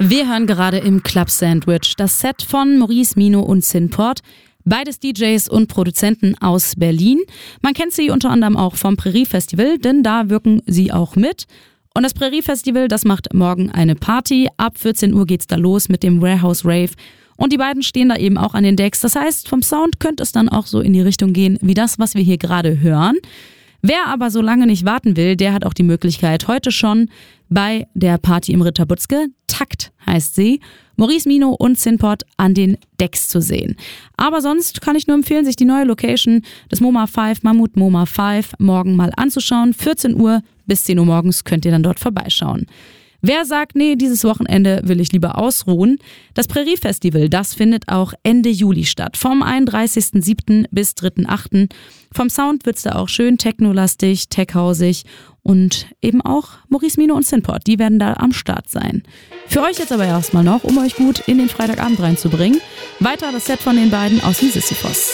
Wir hören gerade im Club Sandwich das Set von Maurice Mino und Sinport. Beides DJs und Produzenten aus Berlin. Man kennt sie unter anderem auch vom Prärie Festival, denn da wirken sie auch mit. Und das Prärie Festival, das macht morgen eine Party. Ab 14 Uhr geht's da los mit dem Warehouse Rave. Und die beiden stehen da eben auch an den Decks. Das heißt, vom Sound könnte es dann auch so in die Richtung gehen, wie das, was wir hier gerade hören. Wer aber so lange nicht warten will, der hat auch die Möglichkeit, heute schon bei der Party im Ritter Butzke, Takt heißt sie, Maurice Mino und Sinport an den Decks zu sehen. Aber sonst kann ich nur empfehlen, sich die neue Location des MoMA 5, Mammut MoMA 5, morgen mal anzuschauen. 14 Uhr bis 10 Uhr morgens könnt ihr dann dort vorbeischauen. Wer sagt, nee, dieses Wochenende will ich lieber ausruhen? Das Prärie Festival, das findet auch Ende Juli statt. Vom 31.07. bis 3.08. Vom Sound wird's da auch schön technolastig, techhausig und eben auch Maurice Mino und Sinport, die werden da am Start sein. Für euch jetzt aber erstmal noch, um euch gut in den Freitagabend reinzubringen, weiter das Set von den beiden aus dem Sisyphos.